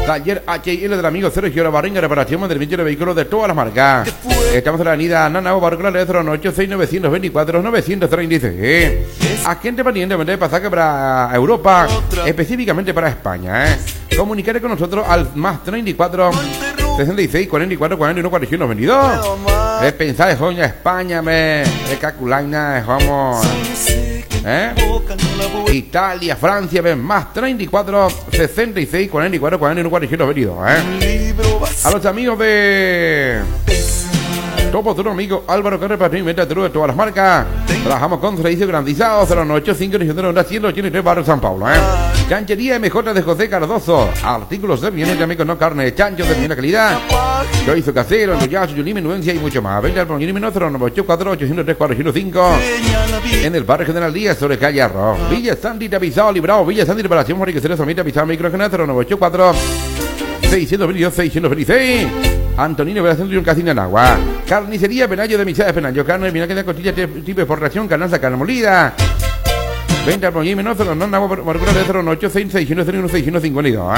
Taller HL del amigo Sergio Barringa, reparación de servicio de vehículos de todas las marcas. Estamos en la avenida Nanao, Barrio de 08924-924-936. Agente pendiente de pasaje para Europa, específicamente para España. Comunicaré con nosotros al más 34 66 44 41 41 22. Pensar de Joña España, de Caculaina, vamos. Italia, Francia, más 34 66 44 41 41 22. A los amigos de Topo, tu amigo Álvaro Carre, Patrimonio de todas las marcas. Trabajamos con servicios garantizados 085 Barrio San Paulo. Chanchería MJ de José Cardoso. Artículos de bienes también con no carne de chancho de primera calidad. Chorizo casero, enrollazo, yulime, nuencia y mucho más. Venta al Yulime 0984 803 405. En el barrio General Díaz, sobre calle Arroz. Villa Santita, Pisado, Librado, Villa Santita, Reparación, Moriqueceres, Somita, Pisado, Microcanal 0984 622 626. Antonino Veración de un casino en agua. Carnicería Penayo de Misadas Penayo. Carne de vinagre de costilla tipo de porración, canasta, carne molida. Venta al Yulime 0984 652.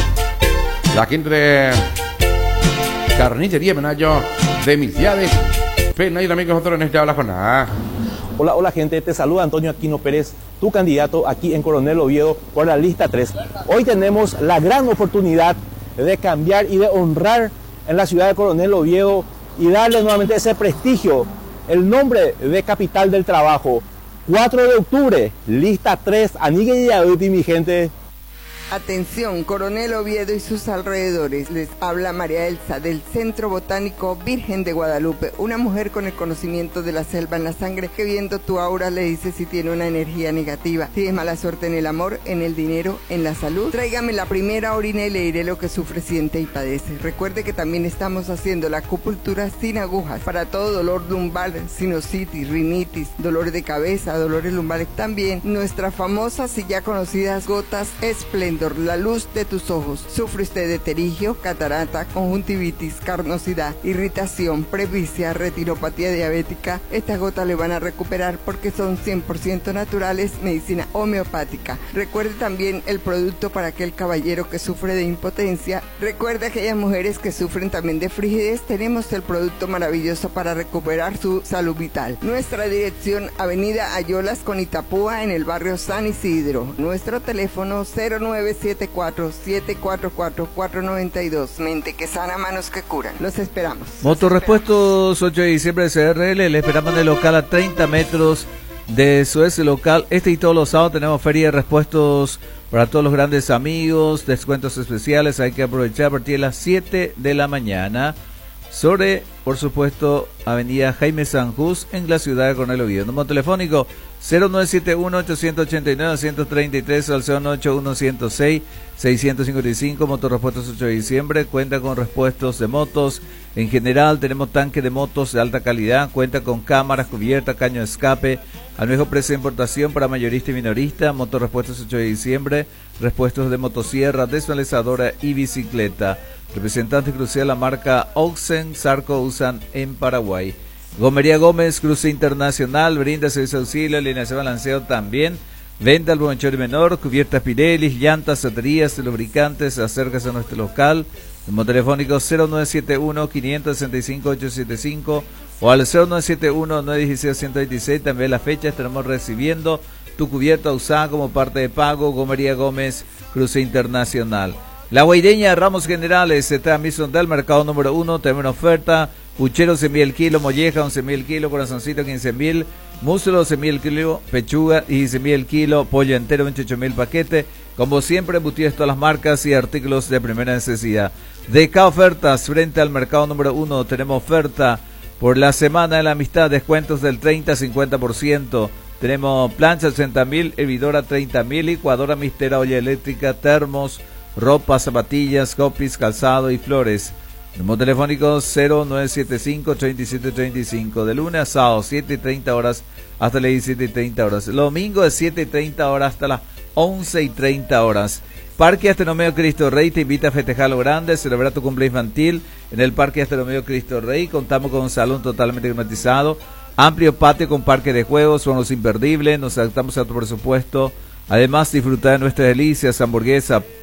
La gente de Carnicería Penayo de Misadas Penayo también con nosotros en esta hora jornada. Hola gente, te saluda Antonio Aquino Pérez, tu candidato aquí en Coronel Oviedo por la lista 3. Hoy tenemos la gran oportunidad de cambiar y de honrar en la ciudad de Coronel Oviedo y darle nuevamente ese prestigio, el nombre de capital del trabajo. 4 de octubre, lista 3, Anigue y Aduti, mi gente. Atención, Coronel Oviedo y sus alrededores. Les habla María Elsa del Centro Botánico Virgen de Guadalupe, una mujer con el conocimiento de la selva en la sangre que viendo tu aura le dice si tiene una energía negativa, si es mala suerte en el amor, en el dinero, en la salud. Tráigame la primera orina y le diré lo que sufre, siente y padece. Recuerde que también estamos haciendo la acupuntura sin agujas para todo dolor lumbar, sinusitis, rinitis, dolores de cabeza, dolores lumbares. También nuestras famosas y ya conocidas gotas Esplendor, la luz de tus ojos. ¿Sufre usted de terigio, catarata, conjuntivitis, carnosidad, irritación, presbicia, retinopatía diabética? Estas gotas le van a recuperar porque son 100% naturales, medicina homeopática. Recuerde también el producto para aquel caballero que sufre de impotencia. Recuerde aquellas mujeres que sufren también de frigidez. Tenemos el producto maravilloso para recuperar su salud vital. Nuestra dirección, Avenida Ayolas con Itapúa, en el barrio San Isidro. Nuestro teléfono 0974-744-492. Mente que sana, manos que curan. Los esperamos. Motorrepuestos 8 de diciembre de CRL. Le esperamos en el local a 30 metros de su ese local. Este y todos los sábados tenemos feria de repuestos para todos los grandes amigos. Descuentos especiales. Hay que aprovechar a partir de las 7 de la mañana. Sobre, por supuesto, Avenida Jaime Sanjús en la ciudad de Coronel Oviedo. Número telefónico 0971-889-133 al 091-106-655. Motorrepuestos 8 de diciembre. Cuenta con repuestos de motos. En general tenemos tanque de motos de alta calidad. Cuenta con cámaras, cubierta, caño de escape. Al mejor precio de importación para mayorista y minorista. Motorrepuestos 8 de diciembre. Repuestos de motosierra, desmalezadora y bicicleta. Representante crucial la marca Oxen, Sarco usan en Paraguay. Gomería Gómez, cruce internacional, brinda servicio de auxilio, alineación balanceo también. Venta al bonchor menor, cubiertas Pirelli, llantas, baterías, lubricantes. Acérquese a nuestro local. Número telefónico 0971-565-875 o al 0971-916-126. También la fecha estaremos recibiendo tu cubierta usada como parte de pago. Gomería Gómez, cruce internacional. La Guaireña, Ramos Generales, está en Misión del mercado número 1, tenemos una oferta, puchero 11.000 el kilo, molleja 11.000 el kilo, corazoncito 15.000, músculo 11.000 el kilo, pechuga 15.000 el kilo, pollo entero 28.000 paquete, como siempre embutidos todas las marcas y artículos de primera necesidad. DK Ofertas, frente al mercado número 1, tenemos oferta por la Semana de la Amistad, descuentos del 30-50%, tenemos plancha 80.000, hervidora 30.000, licuadora mixtera, olla eléctrica, termos, ropa, zapatillas, copies, calzado y flores. Número telefónico 0975-3735. De lunes a sábado, 7:30 horas hasta las 17:30 horas. El domingo de 7:30 horas hasta las 11:30 horas. Parque Astronomeo Cristo Rey te invita a festejar lo grande, celebrar tu cumpleaños infantil en el Parque Astronomeo Cristo Rey. Contamos con un salón totalmente climatizado, amplio patio con parque de juegos, son los imperdibles. Nos adaptamos a tu presupuesto. Además, disfrutar de nuestras delicias, hamburguesa,